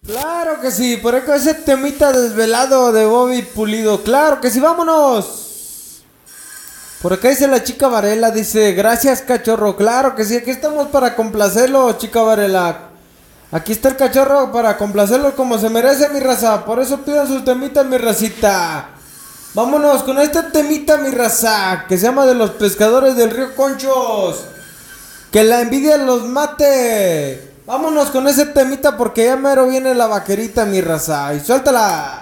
Claro que sí, por acá ese temita desvelado de Bobby Pulido. Claro que sí, vámonos. Por acá dice la chica Varela, dice, gracias cachorro. Claro que sí, aquí estamos para complacerlo, chica Varela. Aquí está el cachorro para complacerlo como se merece, mi raza. Por eso pidan sus temitas, mi racita. Vámonos con este temita, mi raza, que se llama de los pescadores del río Conchos. Que la envidia los mate. Vámonos con ese temita porque ya mero viene la vaquerita, mi raza. Y suéltala.